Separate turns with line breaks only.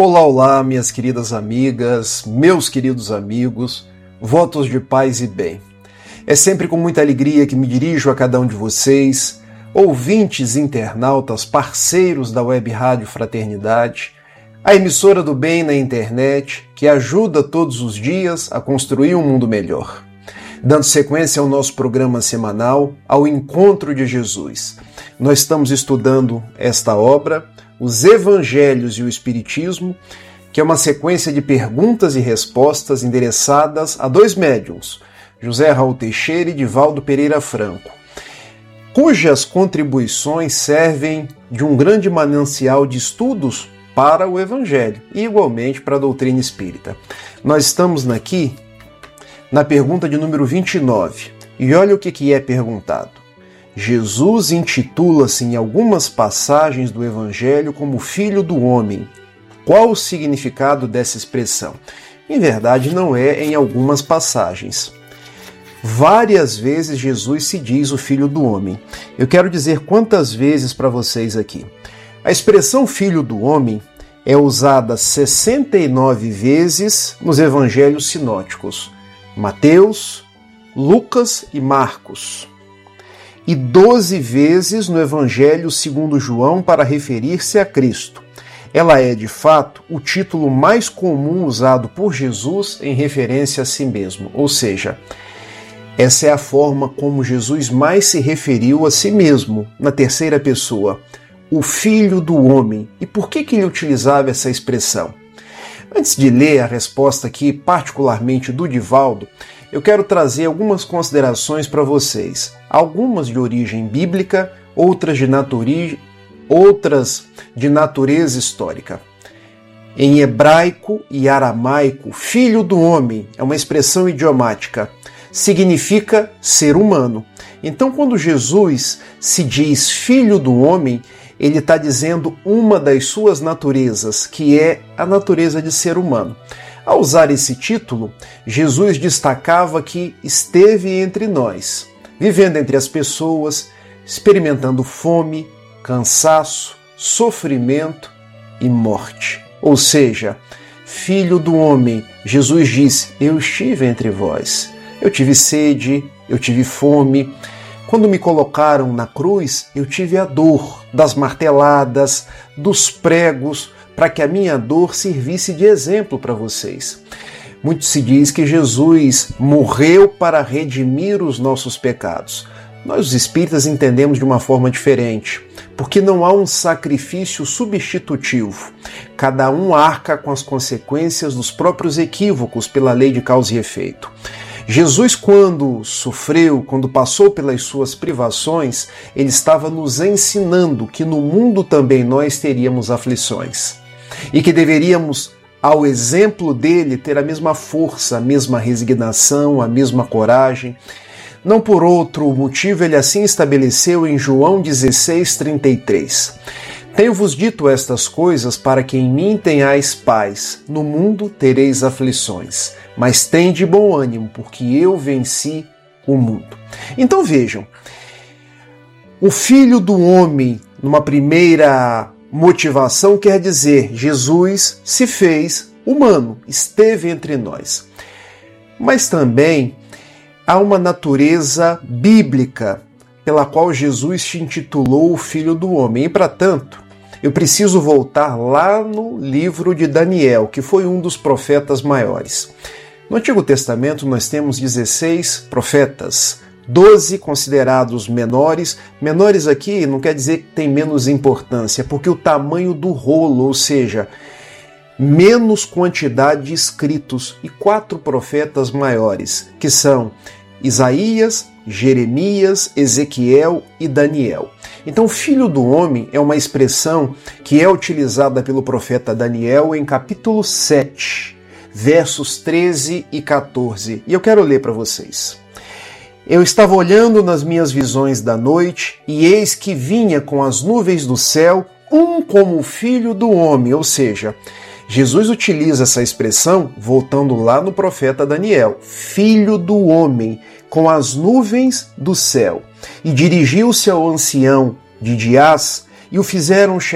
Olá, olá, minhas queridas amigas, meus queridos amigos, votos de paz e bem. É sempre com muita alegria que me dirijo a cada um de vocês, ouvintes, internautas, parceiros da Web Rádio Fraternidade, a emissora do bem na internet que ajuda todos os dias a construir um mundo melhor. Dando sequência ao nosso programa semanal, ao Encontro de Jesus. Nós estamos estudando esta obra, Os Evangelhos e o Espiritismo, que é uma sequência de perguntas e respostas endereçadas a dois médiuns, José Raul Teixeira e Divaldo Pereira Franco, cujas contribuições servem de um grande manancial de estudos para o Evangelho e igualmente para a doutrina espírita. Nós estamos aqui na pergunta de número 29, e olha o que é perguntado. Jesus intitula-se em algumas passagens do Evangelho como Filho do Homem. Qual o significado dessa expressão? Em verdade, não é em algumas passagens. Várias vezes Jesus se diz o Filho do Homem. Eu quero dizer quantas vezes para vocês aqui. A expressão Filho do Homem é usada 69 vezes nos Evangelhos sinóticos. Mateus, Lucas e Marcos. E 12 vezes no Evangelho segundo João para referir-se a Cristo. Ela é, de fato, o título mais comum usado por Jesus em referência a si mesmo. Ou seja, essa é a forma como Jesus mais se referiu a si mesmo, na terceira pessoa, o Filho do Homem. E por que ele utilizava essa expressão? Antes de ler a resposta aqui, particularmente do Divaldo, eu quero trazer algumas considerações para vocês. Algumas de origem bíblica, outras de natureza histórica. Em hebraico e aramaico, filho do homem é uma expressão idiomática. Significa ser humano. Então, quando Jesus se diz filho do homem, ele está dizendo uma das suas naturezas, que é a natureza de ser humano. Ao usar esse título, Jesus destacava que esteve entre nós, vivendo entre as pessoas, experimentando fome, cansaço, sofrimento e morte. Ou seja, filho do homem, Jesus disse, eu estive entre vós, eu tive sede, eu tive fome. Quando me colocaram na cruz, eu tive a dor das marteladas, dos pregos, para que a minha dor servisse de exemplo para vocês. Muito se diz que Jesus morreu para redimir os nossos pecados. Nós, os espíritas, entendemos de uma forma diferente, porque não há um sacrifício substitutivo. Cada um arca com as consequências dos próprios equívocos pela lei de causa e efeito. Jesus, quando sofreu, quando passou pelas suas privações, ele estava nos ensinando que no mundo também nós teríamos aflições e que deveríamos, ao exemplo dele, ter a mesma força, a mesma resignação, a mesma coragem. Não por outro motivo ele assim estabeleceu em João 16:33. Tenho-vos dito estas coisas para que em mim tenhais paz. No mundo tereis aflições, mas tende bom ânimo, porque eu venci o mundo. Então vejam, o Filho do Homem, numa primeira motivação, quer dizer, Jesus se fez humano, esteve entre nós. Mas também há uma natureza bíblica pela qual Jesus se intitulou o Filho do Homem. E, para tanto, eu preciso voltar lá no livro de Daniel, que foi um dos profetas maiores. No Antigo Testamento nós temos 16 profetas, 12 considerados menores. Menores aqui não quer dizer que tem menos importância, porque o tamanho do rolo, ou seja, menos quantidade de escritos, e 4 profetas maiores, que são Isaías, Jeremias, Ezequiel e Daniel. Então, Filho do Homem é uma expressão que é utilizada pelo profeta Daniel em capítulo 7, versos 13 e 14. E eu quero ler para vocês. Eu estava olhando nas minhas visões da noite, e eis que vinha com as nuvens do céu, um como o Filho do Homem, ou seja, Jesus utiliza essa expressão voltando lá no profeta Daniel, Filho do Homem, com as nuvens do céu, e dirigiu-se ao ancião de Dias, e o fizeram chegar